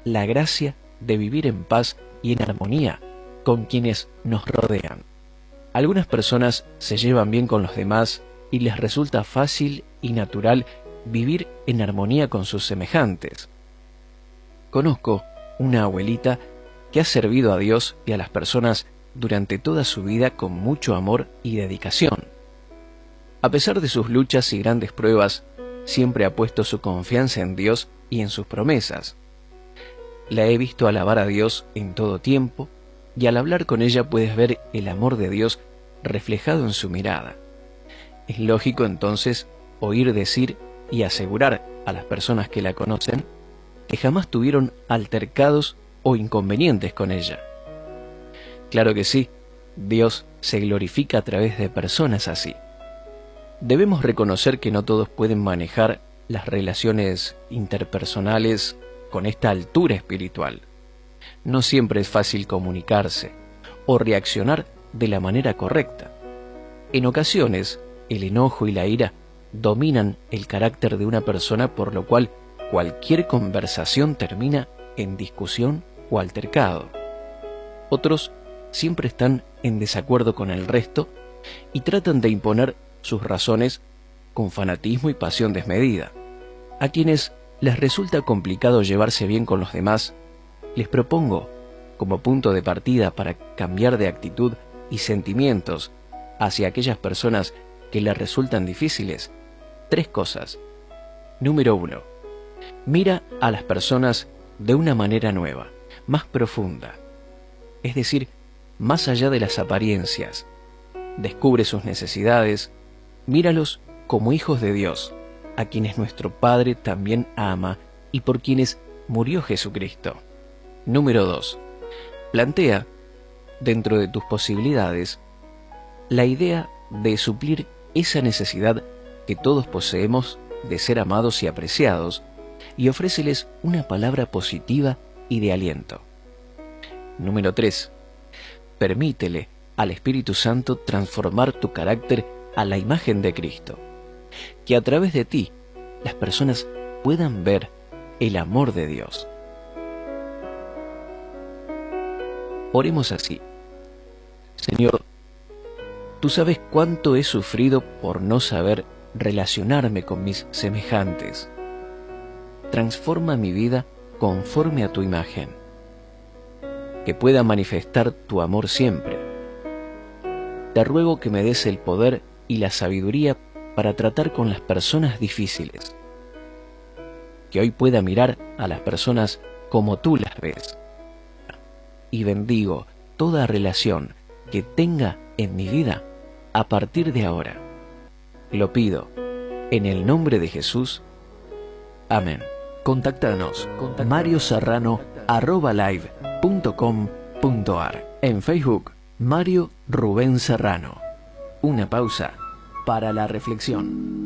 la gracia de vivir en paz y en armonía con quienes nos rodean. Algunas personas se llevan bien con los demás y les resulta fácil y natural vivir en armonía con sus semejantes. Conozco una abuelita que ha servido a Dios y a las personas durante toda su vida con mucho amor y dedicación. A pesar de sus luchas y grandes pruebas, siempre ha puesto su confianza en Dios y en sus promesas. La he visto alabar a Dios en todo tiempo, y al hablar con ella puedes ver el amor de Dios reflejado en su mirada. Es lógico entonces oír decir y asegurar a las personas que la conocen que jamás tuvieron altercados o inconvenientes con ella. Claro que sí, Dios se glorifica a través de personas así. Debemos reconocer que no todos pueden manejar las relaciones interpersonales con esta altura espiritual. No siempre es fácil comunicarse o reaccionar de la manera correcta. En ocasiones, el enojo y la ira dominan el carácter de una persona, por lo cual cualquier conversación termina en discusión o altercado. Otros siempre están en desacuerdo con el resto y tratan de imponer sus razones con fanatismo y pasión desmedida. A quienes les resulta complicado llevarse bien con los demás, les propongo, como punto de partida para cambiar de actitud y sentimientos hacia aquellas personas que les resultan difíciles, 3 cosas. Número 1. Mira a las personas de una manera nueva, más profunda, es decir, más allá de las apariencias. Descubre sus necesidades, míralos como hijos de Dios, a quienes nuestro Padre también ama y por quienes murió Jesucristo. Número 2. Plantea, dentro de tus posibilidades, la idea de suplir esa necesidad que todos poseemos de ser amados y apreciados, y ofréceles una palabra positiva y de aliento. Número 3. Permítele al Espíritu Santo transformar tu carácter a la imagen de Cristo, que a través de ti las personas puedan ver el amor de Dios. Oremos así. Señor, tú sabes cuánto he sufrido por no saber relacionarme con mis semejantes. Transforma mi vida conforme a tu imagen, que pueda manifestar tu amor siempre. Te ruego que me des el poder y la sabiduría para tratar con las personas difíciles, que hoy pueda mirar a las personas como tú las ves, y bendigo toda relación que tenga en mi vida a partir de ahora. Lo pido en el nombre de Jesús. Amén. Contáctanos marioserrano@live.com.ar. En Facebook, Mario Rubén Serrano. Una pausa para la reflexión.